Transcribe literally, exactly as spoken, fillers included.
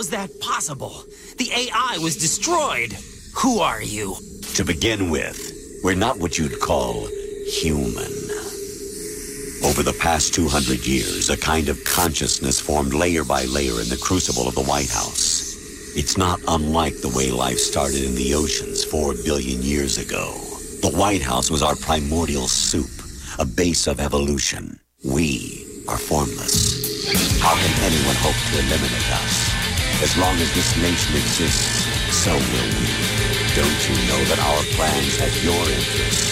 was that possible? The A I was destroyed. Who are you? To begin with, we're not what you'd call human. Over the past two hundred years, a kind of consciousness formed layer by layer in the crucible of the White House. It's not unlike the way life started in the oceans four billion years ago. The White House was our primordial soup, a base of evolution. We are formless. How can anyone hope to eliminate us? As long as this nation exists, so will we. Don't you know that our plans have your interests?